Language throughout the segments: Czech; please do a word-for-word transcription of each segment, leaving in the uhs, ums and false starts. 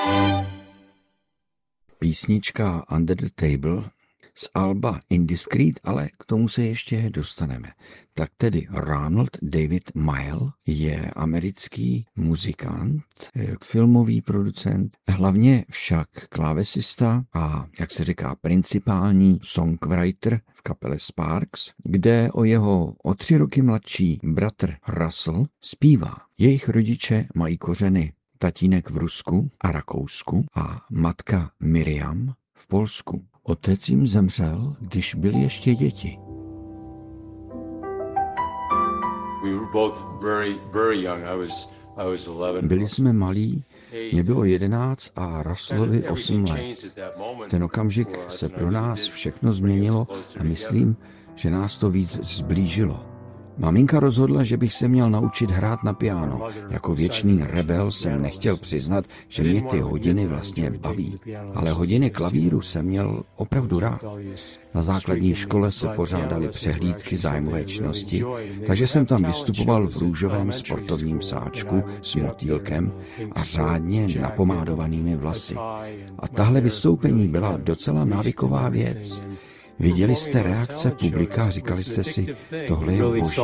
Písnička Under the Table z alba Indiscreet, ale k tomu se ještě dostaneme. Tak tedy Ronald David Mayall je americký muzikant, filmový producent, hlavně však klávesista a, jak se říká, principální songwriter v kapele Sparks, kde o jeho o tři roky mladší bratr Russell zpívá. Jejich rodiče mají kořeny tatínek v Rusku a Rakousku a matka Miriam v Polsku. Otec jim zemřel, když byli ještě děti. Byli jsme malí, mě bylo jedenáct a Russellovi osm let. V ten okamžik se pro nás všechno změnilo a myslím, že nás to víc zblížilo. Maminka rozhodla, že bych se měl naučit hrát na piano. Jako věčný rebel jsem nechtěl přiznat, že mě ty hodiny vlastně baví. Ale hodiny klavíru jsem měl opravdu rád. Na základní škole se pořádaly přehlídky zájmové činnosti, takže jsem tam vystupoval v růžovém sportovním sáčku s motýlkem a řádně napomádovanými vlasy. A tahle vystoupení byla docela návyková věc. Viděli jste reakce publika a říkali jste si, tohle je boží.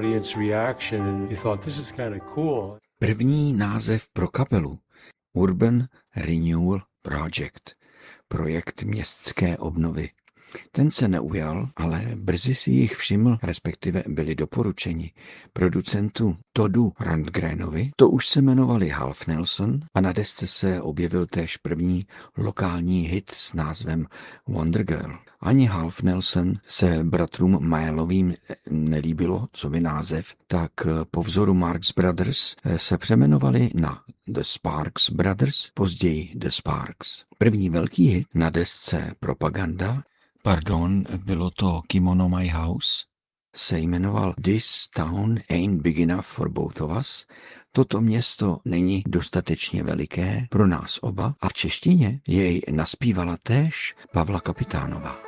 První název pro kapelu Urban Renewal Project, projekt městské obnovy. Ten se neujal, ale brzy si jich všiml, respektive byli doporučeni producentu Toddu Rundgrenovi. To už se jmenovali Half Nelson a na desce se objevil též první lokální hit s názvem Wonder Girl. Ani Half Nelson se bratrům Mayallovým nelíbilo, co by název, tak po vzoru Marx Brothers se přeměnovali na The Sparks Brothers, později The Sparks. První velký hit na desce Propaganda, pardon, bylo to Kimono My House, se jmenoval This Town Ain't Big Enough for Both of Us. Toto město není dostatečně veliké pro nás oba a v češtině jej naspívala též Pavla Kapitánová.